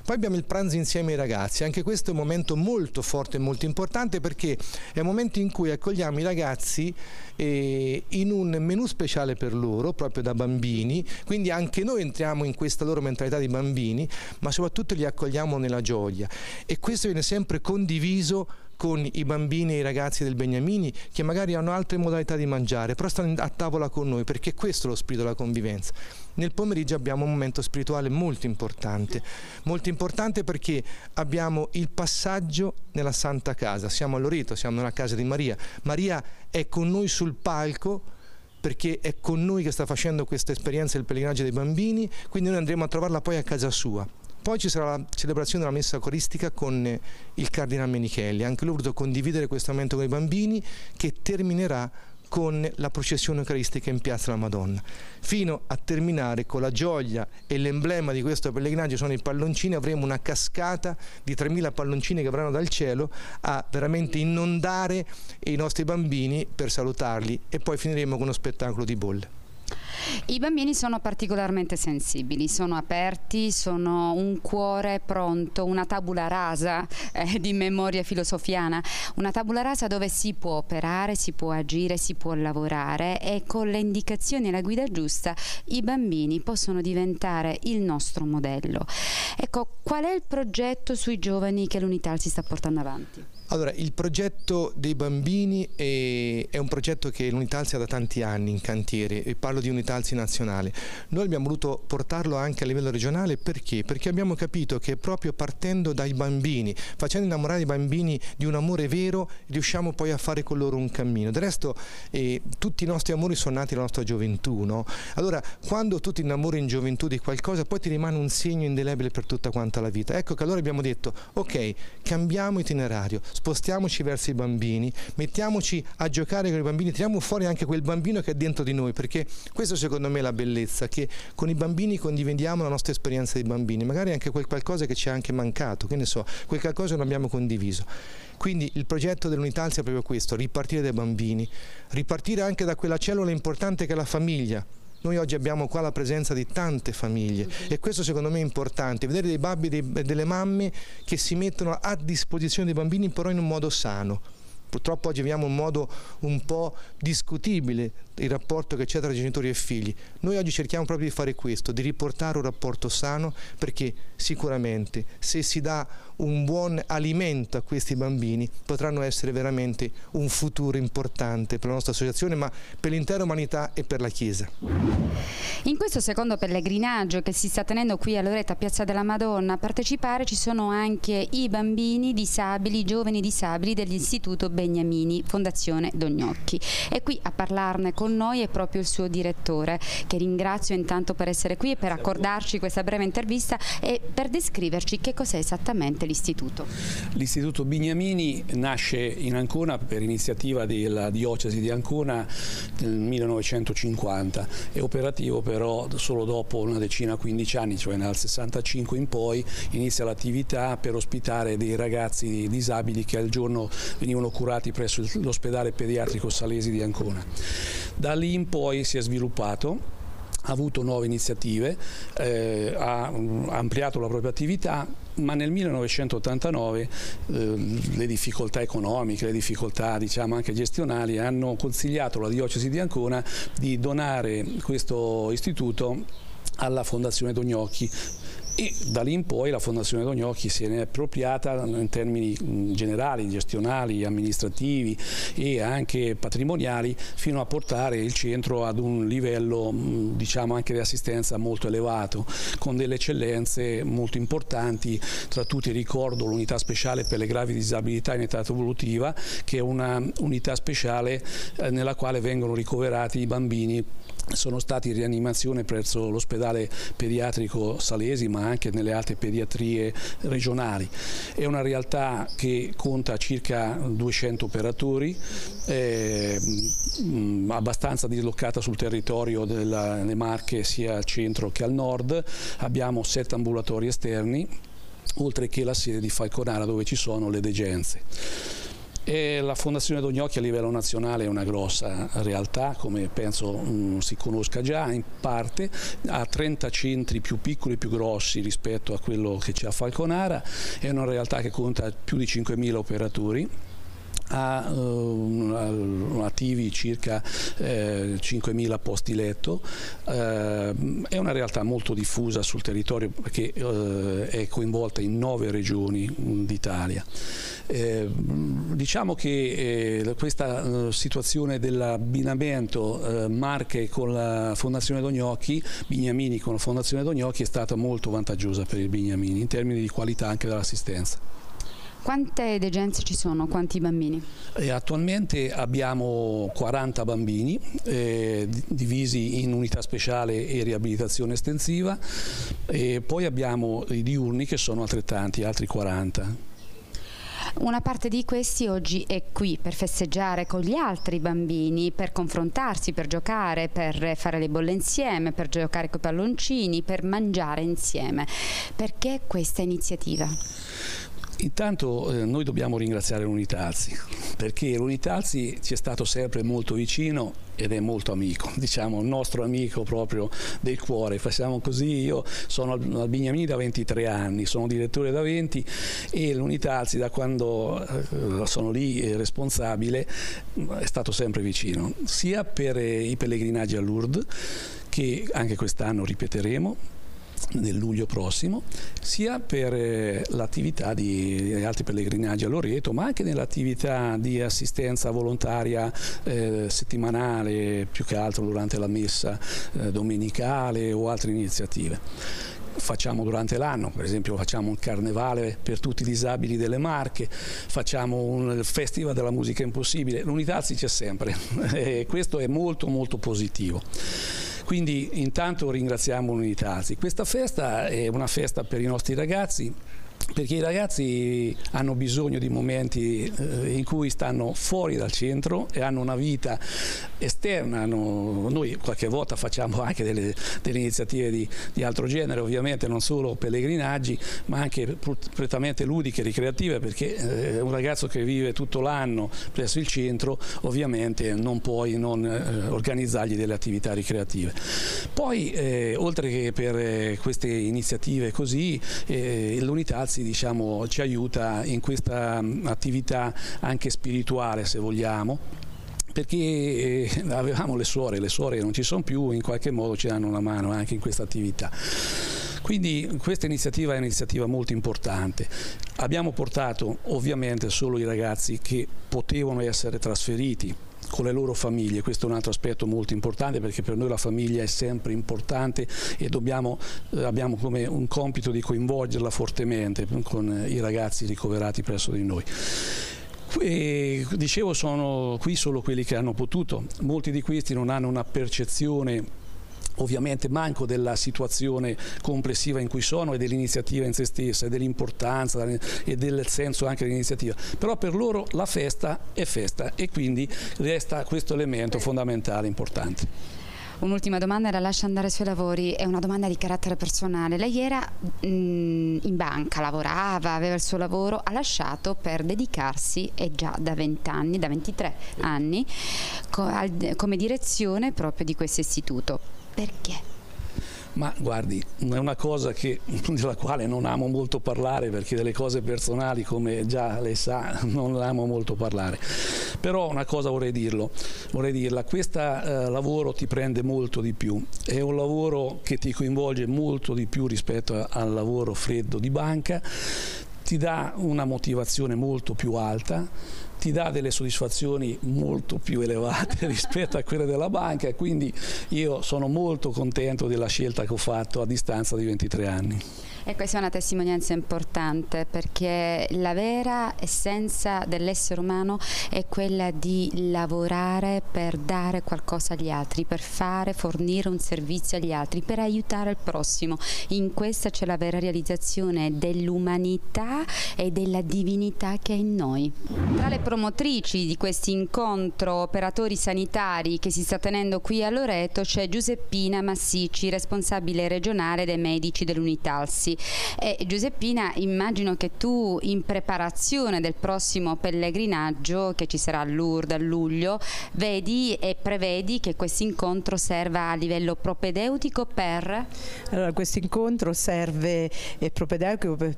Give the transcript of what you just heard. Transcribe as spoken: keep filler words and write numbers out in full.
Poi abbiamo il pranzo insieme ai ragazzi, anche questo è un momento molto forte e molto importante, perché è un momento in cui accogliamo i ragazzi eh, in un menù speciale per loro, proprio da bambini, quindi anche noi entriamo in questa loro mentalità di bambini, ma soprattutto li accogliamo nella gioia, e questo viene sempre condiviso con i bambini e i ragazzi del Beniamini, che magari hanno altre modalità di mangiare, però stanno a tavola con noi, perché questo è lo spirito della convivenza. Nel pomeriggio abbiamo un momento spirituale molto importante, molto importante perché abbiamo il passaggio nella Santa Casa. Siamo a Loreto, siamo nella casa di Maria. Maria è con noi sul palco, perché è con noi che sta facendo questa esperienza del pellegrinaggio dei bambini, quindi noi andremo a trovarla poi a casa sua. Poi ci sarà la celebrazione della messa coristica con il Cardinale Menichelli. Anche lui ha voluto condividere questo momento con i bambini, che terminerà con la processione eucaristica in Piazza della Madonna, fino a terminare con la gioia, e l'emblema di questo pellegrinaggio sono i palloncini. Avremo una cascata di tremila palloncini che verranno dal cielo a veramente inondare i nostri bambini per salutarli, e poi finiremo con uno spettacolo di bolle. I bambini sono particolarmente sensibili, sono aperti, sono un cuore pronto, una tabula rasa eh, di memoria filosofiana, una tabula rasa dove si può operare, si può agire, si può lavorare, e con le indicazioni e la guida giusta i bambini possono diventare il nostro modello. Ecco, qual è il progetto sui giovani che l'Unità si sta portando avanti? Allora, il progetto dei bambini è, è un progetto che l'Unitalsi ha da tanti anni in cantiere, e parlo di Unitalsi nazionale. Noi abbiamo voluto portarlo anche a livello regionale, perché? Perché abbiamo capito che proprio partendo dai bambini, facendo innamorare i bambini di un amore vero, riusciamo poi a fare con loro un cammino. Del resto eh, tutti i nostri amori sono nati nella nostra gioventù, no? Allora, quando tu ti innamori in gioventù di qualcosa, poi ti rimane un segno indelebile per tutta quanta la vita. Ecco che allora abbiamo detto, ok, cambiamo itinerario, spostiamoci verso i bambini, mettiamoci a giocare con i bambini, tiriamo fuori anche quel bambino che è dentro di noi, perché questo secondo me è la bellezza, che con i bambini condividiamo la nostra esperienza dei bambini, magari anche quel qualcosa che ci è anche mancato, che ne so, quel qualcosa che non abbiamo condiviso. Quindi il progetto dell'Unitalsi è proprio questo, ripartire dai bambini, ripartire anche da quella cellula importante che è la famiglia. Noi oggi abbiamo qua la presenza di tante famiglie, uh-huh. e questo secondo me è importante, vedere dei babbi e delle mamme che si mettono a disposizione dei bambini, però in un modo sano. Purtroppo oggi viviamo un modo un po' discutibile il rapporto che c'è tra genitori e figli. Noi oggi cerchiamo proprio di fare questo, di riportare un rapporto sano, perché sicuramente se si dà un buon alimento a questi bambini potranno essere veramente un futuro importante per la nostra associazione, ma per l'intera umanità e per la Chiesa. In questo secondo pellegrinaggio che si sta tenendo qui a Loreto, a Piazza della Madonna, a partecipare ci sono anche i bambini disabili, i giovani disabili dell'Istituto Beniamini, Fondazione Dognocchi. E qui a parlarne con noi è proprio il suo direttore, che ringrazio intanto per essere qui e per accordarci questa breve intervista e per descriverci che cos'è esattamente l'istituto. L'Istituto Beniamini nasce in Ancona per iniziativa della diocesi di Ancona nel millenovecentocinquanta, è operativo però solo dopo una decina, quindici anni, cioè dal sessantacinque in poi inizia l'attività per ospitare dei ragazzi disabili che al giorno venivano curati presso l'ospedale pediatrico Salesi di Ancona. Da lì in poi si è sviluppato, ha avuto nuove iniziative, eh, ha ampliato la propria attività, ma nel millenovecentottantanove eh, le difficoltà economiche, le difficoltà diciamo anche gestionali hanno consigliato alla diocesi di Ancona di donare questo istituto alla Fondazione Dognocchi. E da lì in poi la Fondazione Dognocchi se ne è appropriata in termini generali, gestionali, amministrativi e anche patrimoniali, fino a portare il centro ad un livello diciamo anche di assistenza molto elevato, con delle eccellenze molto importanti. Tra tutti ricordo l'unità speciale per le gravi disabilità in età evolutiva, che è una unità speciale nella quale vengono ricoverati i bambini. Sono stati in rianimazione presso l'ospedale pediatrico Salesi, ma anche nelle altre pediatrie regionali. È una realtà che conta circa duecento operatori, eh, abbastanza dislocata sul territorio delle Marche sia al centro che al nord. Abbiamo sette ambulatori esterni, oltre che la sede di Falconara dove ci sono le degenze. E la Fondazione Don Gnocchi a livello nazionale è una grossa realtà, come penso mh, si conosca già in parte, ha trenta centri più piccoli e più grossi rispetto a quello che c'è a Falconara, è una realtà che conta più di cinquemila operatori. Ha uh, attivi circa eh, cinquemila posti letto, eh, è una realtà molto diffusa sul territorio perché eh, è coinvolta in nove regioni d'Italia. Eh, diciamo che eh, questa eh, situazione dell'abbinamento eh, Marche con la Fondazione Don Gnocchi, Bignamini con la Fondazione Don Gnocchi, è stata molto vantaggiosa per il Bignamini in termini di qualità anche dell'assistenza. Quante degenze ci sono? Quanti bambini? E attualmente abbiamo quaranta bambini eh, divisi in unità speciale e riabilitazione estensiva, e poi abbiamo i diurni che sono altrettanti, altri quaranta. Una parte di questi oggi è qui per festeggiare con gli altri bambini, per confrontarsi, per giocare, per fare le bolle insieme, per giocare con i palloncini, per mangiare insieme. Perché questa iniziativa? Intanto eh, noi dobbiamo ringraziare l'Unitalsi, perché l'Unitalsi ci è stato sempre molto vicino ed è molto amico, diciamo il nostro amico proprio del cuore. Facciamo così, io sono al Bignamini da ventitré anni, sono direttore da venti, e l'Unitalsi da quando eh, sono lì eh, responsabile è stato sempre vicino, sia per eh, i pellegrinaggi a Lourdes, che anche quest'anno ripeteremo nel luglio prossimo, sia per eh, l'attività di altri pellegrinaggi a Loreto, ma anche nell'attività di assistenza volontaria eh, settimanale, più che altro durante la messa eh, domenicale o altre iniziative. Facciamo durante l'anno, per esempio facciamo un carnevale per tutti i disabili delle Marche, facciamo un festival della musica impossibile, l'Unitalsi c'è sempre e questo è molto molto positivo. Quindi intanto ringraziamo l'Unitalsi. Questa festa è una festa per i nostri ragazzi, perché i ragazzi hanno bisogno di momenti eh, in cui stanno fuori dal centro e hanno una vita esterna. Hanno, noi qualche volta facciamo anche delle, delle iniziative di, di altro genere, ovviamente non solo pellegrinaggi, ma anche prettamente ludiche, ricreative, perché eh, un ragazzo che vive tutto l'anno presso il centro ovviamente non puoi non eh, organizzargli delle attività ricreative. Poi eh, oltre che per eh, queste iniziative così, eh, l'Unitalsi diciamo ci aiuta in questa attività anche spirituale, se vogliamo, perché avevamo le suore, le suore non ci sono più, in qualche modo ci danno una mano anche in questa attività. Quindi questa iniziativa è un'iniziativa molto importante. Abbiamo portato ovviamente solo i ragazzi che potevano essere trasferiti con le loro famiglie, questo è un altro aspetto molto importante, perché per noi la famiglia è sempre importante e dobbiamo, eh, abbiamo come un compito di coinvolgerla fortemente con i ragazzi ricoverati presso di noi. E, dicevo, sono qui solo quelli che hanno potuto, molti di questi non hanno una percezione ovviamente manco della situazione complessiva in cui sono e dell'iniziativa in se stessa e dell'importanza e del senso anche dell'iniziativa, però per loro la festa è festa e quindi resta questo elemento fondamentale, importante. Un'ultima domanda, la lascia andare ai suoi lavori, è una domanda di carattere personale. Lei era mh, in banca, lavorava, aveva il suo lavoro, ha lasciato per dedicarsi, e già da venti anni, da ventitré anni, co al, come direzione proprio di questo istituto. Perché? Ma guardi, è una cosa che, della quale non amo molto parlare, perché delle cose personali, come già lei sa, non amo molto parlare. Però una cosa vorrei dirlo, vorrei dirla, questo eh, lavoro ti prende molto di più, è un lavoro che ti coinvolge molto di più rispetto a, al lavoro freddo di banca, ti dà una motivazione molto più alta, ti dà delle soddisfazioni molto più elevate rispetto a quelle della banca, e quindi io sono molto contento della scelta che ho fatto a distanza di ventitré anni. E questa è una testimonianza importante, perché la vera essenza dell'essere umano è quella di lavorare per dare qualcosa agli altri, per fare, fornire un servizio agli altri, per aiutare il prossimo. In questa c'è la vera realizzazione dell'umanità e della divinità che è in noi. Tra le promotrici di questo incontro operatori sanitari che si sta tenendo qui a Loreto c'è Giuseppina Massicci, responsabile regionale dei medici dell'Unitalsi. E Giuseppina, immagino che tu in preparazione del prossimo pellegrinaggio che ci sarà a Lourdes a luglio vedi e prevedi che questo incontro serva a livello propedeutico per? Allora, questo incontro serve è propedeutico per,